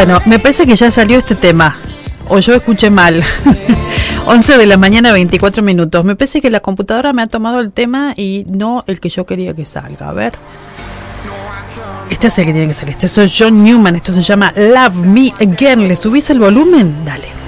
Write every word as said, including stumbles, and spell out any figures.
Bueno, me parece que ya salió este tema. O yo escuché mal. once de la mañana, veinticuatro minutos. Me parece que la computadora me ha tomado el tema y no el que yo quería que salga. A ver. Este es el que tiene que salir. Este soy John Newman. Esto se llama Love Me Again. ¿Le subís el volumen? Dale.